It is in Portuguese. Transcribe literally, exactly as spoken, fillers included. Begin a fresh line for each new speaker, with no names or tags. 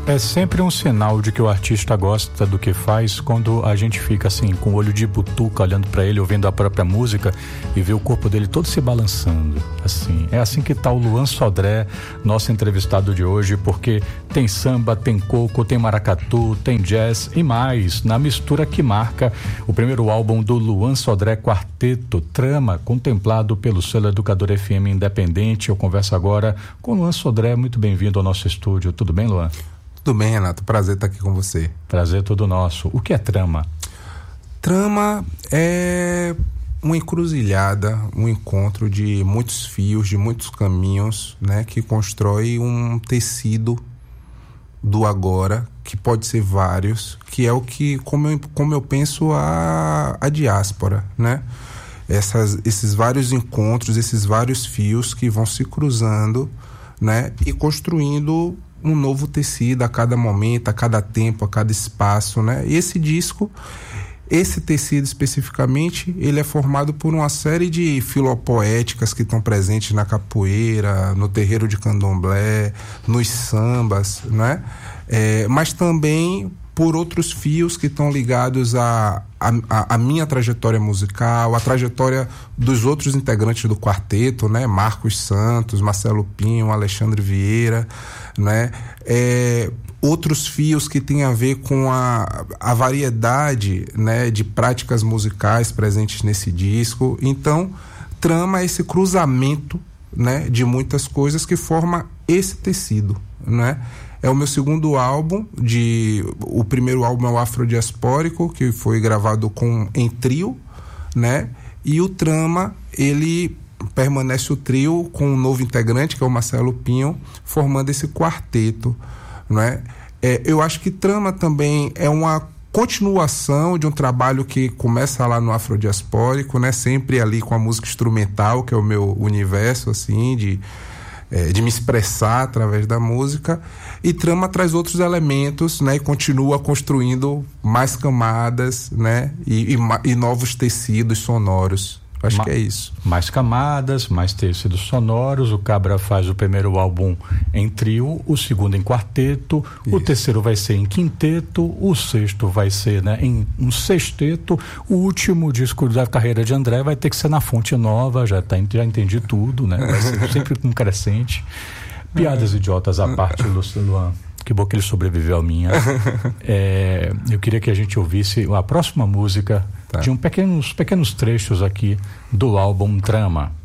É sempre um sinal de que o artista gosta do que faz quando a gente fica assim, com o olho de butuca, olhando pra ele, ouvindo a própria música e vê o corpo dele todo se balançando, assim. É assim que tá o Luan Sodré, nosso entrevistado de hoje, porque tem samba, tem coco, tem maracatu, tem jazz e mais, na mistura que marca o primeiro álbum do Luan Sodré Quarteto, Trama, contemplado pelo selo Educador F M Independente. Eu converso agora com o Luan Sodré. Muito bem-vindo ao nosso estúdio. Tudo bem, Luan?
Tudo bem, Renato. Prazer estar aqui com você.
Prazer todo nosso. O que é Trama?
Trama é uma encruzilhada, um encontro de muitos fios, de muitos caminhos, né, que constrói um tecido do agora, que pode ser vários, que é o que, como eu, como eu penso a, a diáspora, né? Essas, esses vários encontros, esses vários fios que vão se cruzando, né, e construindo um novo tecido a cada momento, a cada tempo, a cada espaço, né? E esse disco, esse tecido especificamente, ele é formado por uma série de filopoéticas que estão presentes na capoeira, no terreiro de candomblé, nos sambas, né? É, mas também por outros fios que estão ligados à a, a, a minha trajetória musical, a trajetória dos outros integrantes do quarteto, né? Marcos Santos, Marcelo Pinho, Alexandre Vieira, né? É, outros fios que têm a ver com a, a variedade, né, de práticas musicais presentes nesse disco. Então, Trama é esse cruzamento, né, de muitas coisas que forma esse tecido, né? É o meu segundo álbum, de, o primeiro álbum é o Afrodiaspórico, que foi gravado com, em trio, né? E o Trama, ele permanece o trio com um novo integrante, que é o Marcelo Pinho, formando esse quarteto, né? É, eu acho que Trama também é uma continuação de um trabalho que começa lá no Afrodiaspórico, né? Sempre ali com a música instrumental, que é o meu universo, assim, de... É, de me expressar através da música, e Trama traz outros elementos, né, e continua construindo mais camadas, né, e, e, e novos tecidos sonoros. Acho Ma- que é isso.
Mais camadas, mais tecidos sonoros. O Cabra faz o primeiro álbum em trio, o segundo em quarteto, isso. O terceiro vai ser em quinteto, o sexto vai ser, né, em um sexteto. O último disco da carreira de André vai ter que ser na Fonte Nova, já, tá, já entendi tudo, né? Vai ser sempre com crescente. Piadas idiotas à parte, Luan. Que bom que ele sobreviveu à minha. É, eu queria que a gente ouvisse a próxima música, tá, de um pequenos, pequenos trechos aqui do álbum Trama.